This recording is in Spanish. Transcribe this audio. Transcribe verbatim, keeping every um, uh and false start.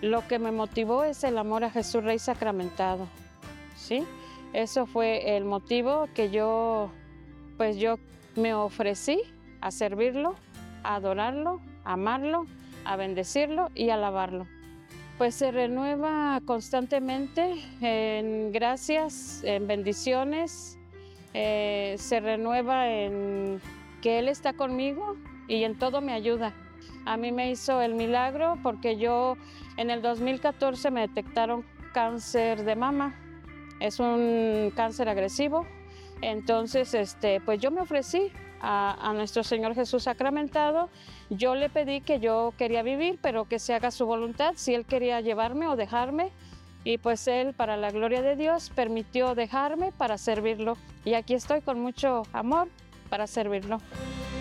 Lo que me motivó es el amor a Jesús Rey sacramentado, ¿sí? Eso fue el motivo que yo, pues yo me ofrecí a servirlo, a adorarlo, a amarlo, a bendecirlo y a alabarlo. Pues se renueva constantemente en gracias, en bendiciones, eh, se renueva en que Él está conmigo y en todo me ayuda. A mí me hizo el milagro porque yo en el dos mil catorce me detectaron cáncer de mama. Es un cáncer agresivo. Entonces, este, pues yo me ofrecí a, a nuestro Señor Jesús sacramentado. Yo le pedí que yo quería vivir, pero que se haga su voluntad, si Él quería llevarme o dejarme. Y pues Él, para la gloria de Dios, permitió dejarme para servirlo. Y aquí estoy con mucho amor para servirlo.